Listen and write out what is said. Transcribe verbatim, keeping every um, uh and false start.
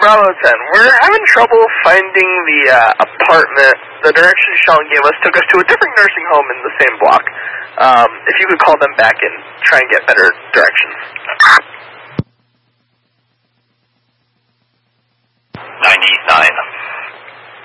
Bravo ten. We're having trouble finding the uh, apartment. The directions Sean gave us took us to a different nursing home in the same block. Um, if you could call them back and try and get better directions.